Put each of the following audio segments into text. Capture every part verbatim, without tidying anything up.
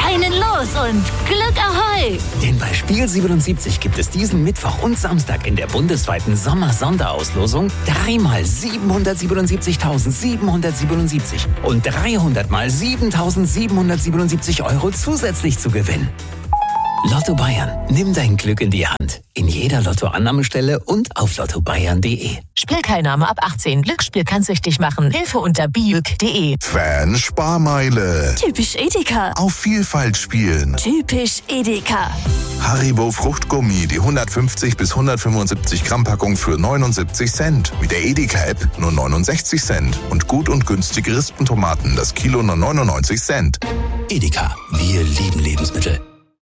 einen los und Glück Ahoi! Denn bei Spiel siebenundsiebzig gibt es diesen Mittwoch und Samstag in der bundesweiten Sommer-Sonderauslosung dreimal siebenhundertsiebenundsiebzigtausendsiebenhundertsiebenundsiebzig und dreihundert mal siebentausendsiebenhundertsiebenundsiebzig Euro zusätzlich zu gewinnen. Lotto Bayern, nimm dein Glück in die Hand. In jeder Lottoannahmestelle und auf lotto bayern punkt de. Spielteilnahme ab achtzehn. Glücksspiel kann süchtig machen. Hilfe unter biüg punkt de. Fan-Sparmeile. Typisch Edeka. Auf Vielfalt spielen. Typisch Edeka. Haribo Fruchtgummi, die hundertfünfzig bis hundertfünfundsiebzig Gramm Packung für neunundsiebzig Cent. Mit der Edeka-App nur neunundsechzig Cent. Und gut und günstige Rispentomaten, das Kilo nur neunundneunzig Cent. Edeka, wir lieben Lebensmittel.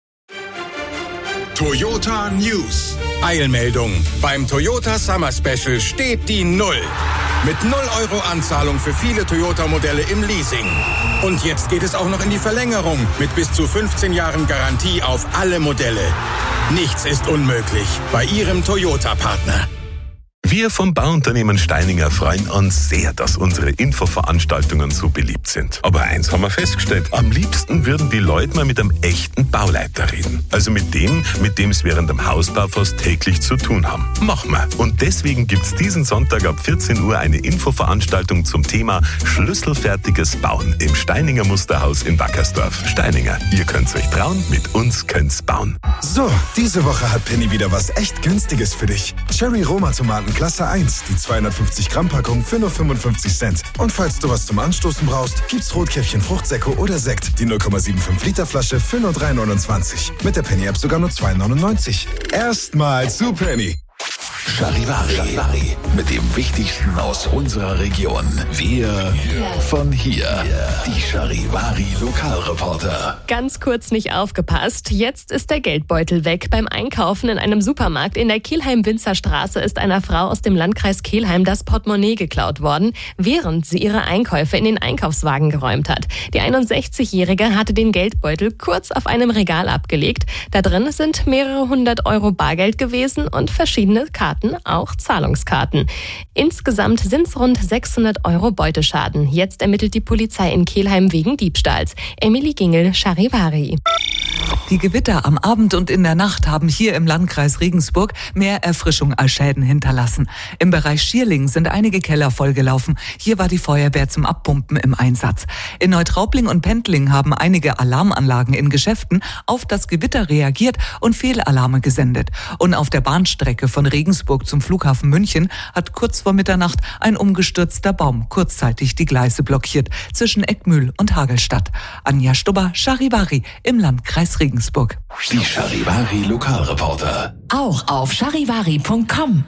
Toyota News. Eilmeldung. Beim Toyota Summer Special steht die Null. Mit null Euro Anzahlung für viele Toyota-Modelle im Leasing. Und jetzt geht es auch noch in die Verlängerung mit bis zu fünfzehn Jahren Garantie auf alle Modelle. Nichts ist unmöglich bei Ihrem Toyota-Partner. Wir vom Bauunternehmen Steininger freuen uns sehr, dass unsere Infoveranstaltungen so beliebt sind. Aber eins haben wir festgestellt, am liebsten würden die Leute mal mit einem echten Bauleiter reden. Also mit dem, mit dem es während dem Hausbau fast täglich zu tun haben. Machen wir. Und deswegen gibt's diesen Sonntag ab vierzehn Uhr eine Infoveranstaltung zum Thema Schlüsselfertiges Bauen im Steininger Musterhaus in Wackersdorf. Steininger, ihr könnt's euch trauen, mit uns könnt's bauen. So, diese Woche hat Penny wieder was echt Günstiges für dich. Cherry Roma Tomaten Klasse eins, die zweihundertfünfzig Gramm Packung für nur fünfundfünfzig Cent. Und falls du was zum Anstoßen brauchst, gibt's Rotkäppchen Fruchtsäcke oder Sekt, die null Komma fünfundsiebzig Liter Flasche für nur drei neunundzwanzig. Mit der Penny App sogar nur zwei neunundneunzig. Erstmal zu Penny. Charivari. Charivari. Mit dem Wichtigsten aus unserer Region. Wir von hier. Die Charivari Lokalreporter. Ganz kurz nicht aufgepasst. Jetzt ist der Geldbeutel weg. Beim Einkaufen in einem Supermarkt in der Kelheim-Winzer-Straße ist einer Frau aus dem Landkreis Kelheim das Portemonnaie geklaut worden, während sie ihre Einkäufe in den Einkaufswagen geräumt hat. Die einundsechzigjährige hatte den Geldbeutel kurz auf einem Regal abgelegt. Da drin sind mehrere hundert Euro Bargeld gewesen und verschiedene Karten. Auch Zahlungskarten. Insgesamt sind es rund sechshundert Euro Beuteschaden. Jetzt ermittelt die Polizei in Kelheim wegen Diebstahls. Emily Gingel, Charivari. Die Gewitter am Abend und in der Nacht haben hier im Landkreis Regensburg mehr Erfrischung als Schäden hinterlassen. Im Bereich Schierling sind einige Keller vollgelaufen. Hier war die Feuerwehr zum Abpumpen im Einsatz. In Neutraubling und Pendling haben einige Alarmanlagen in Geschäften auf das Gewitter reagiert und Fehlalarme gesendet. Und auf der Bahnstrecke von Regensburg zum Flughafen München hat kurz vor Mitternacht ein umgestürzter Baum kurzzeitig die Gleise blockiert zwischen Eckmühl und Hagelstadt. Anja Stubber, Charivari im Landkreis Regensburg. Die Charivari Lokalreporter. Auch auf charivari punkt com.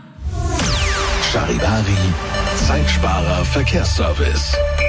Charivari, Zeitsparer Verkehrsservice.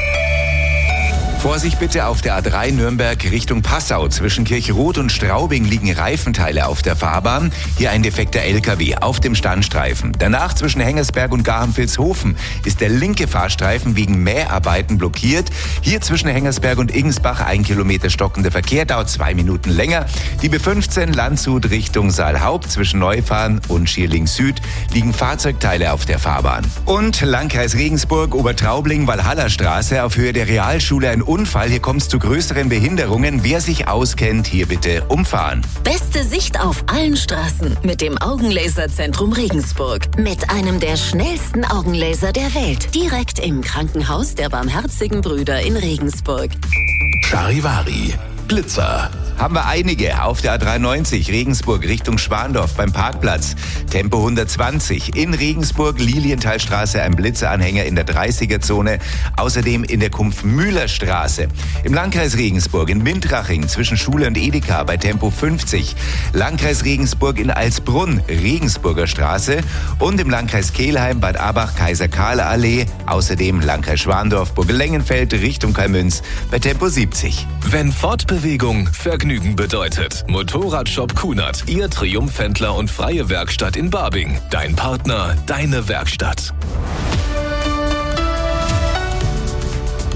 Vorsicht bitte auf der A drei Nürnberg Richtung Passau. Zwischen Kirchroth und Straubing liegen Reifenteile auf der Fahrbahn. Hier ein defekter L K W auf dem Standstreifen. Danach zwischen Hengersberg und Garhenvilshofen ist der linke Fahrstreifen wegen Mäharbeiten blockiert. Hier zwischen Hengersberg und Igensbach ein Kilometer stockender Verkehr, dauert zwei Minuten länger. Die B fünfzehn Landshut Richtung Saalhaupt zwischen Neufahren und Schierling Süd liegen Fahrzeugteile auf der Fahrbahn. Und Landkreis Regensburg, Obertraubling, Walhallerstraße auf Höhe der Realschule ein Unfall. Hier kommt es zu größeren Behinderungen. Wer sich auskennt, hier bitte umfahren. Beste Sicht auf allen Straßen mit dem Augenlaserzentrum Regensburg. Mit einem der schnellsten Augenlaser der Welt. Direkt im Krankenhaus der Barmherzigen Brüder in Regensburg. Charivari, Blitzer. Haben wir einige auf der A dreiundneunzig Regensburg Richtung Schwandorf beim Parkplatz. Tempo hundertzwanzig. In Regensburg Lilienthalstraße ein Blitzeranhänger in der dreißiger-Zone. Außerdem in der Kumpf-Mühler-Straße. Im Landkreis Regensburg in Windraching zwischen Schule und Edeka bei Tempo fünfzig. Landkreis Regensburg in Alsbrunn Regensburger Straße. Und im Landkreis Kelheim Bad Abach Kaiser-Karl-Allee. Außerdem Landkreis Schwandorf Burgelengenfeld Richtung Kalmünz bei Tempo siebzig. Wenn Fortbewegung Vergnügen bedeutet. Motorradshop Kunert, Ihr Triumphhändler und freie Werkstatt in Babing. Dein Partner, deine Werkstatt.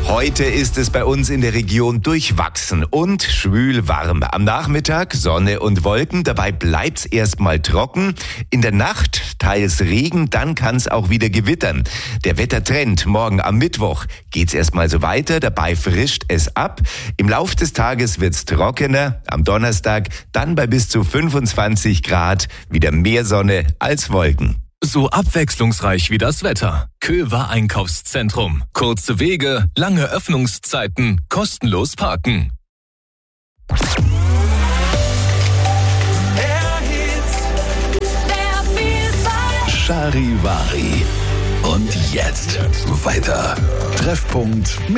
Heute ist es bei uns in der Region durchwachsen und schwül warm. Am Nachmittag Sonne und Wolken, dabei bleibt's erstmal trocken. In der Nacht teils Regen, dann kann's auch wieder gewittern. Der Wettertrend morgen am Mittwoch geht's erstmal so weiter, dabei frischt es ab. Im Lauf des Tages wird's trockener, am Donnerstag dann bei bis zu fünfundzwanzig Grad wieder mehr Sonne als Wolken. So abwechslungsreich wie das Wetter. Köver Einkaufszentrum. Kurze Wege, lange Öffnungszeiten, kostenlos parken. Charivari. Und jetzt weiter. Treffpunkt mit